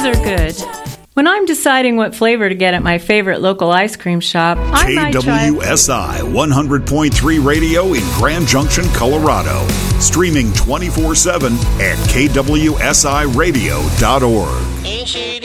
Those are good. When I'm deciding what flavor to get at my favorite local ice cream shop, I might try KWSI 100.3 Radio in Grand Junction, Colorado. Streaming 24/7 at kwsiradio.org.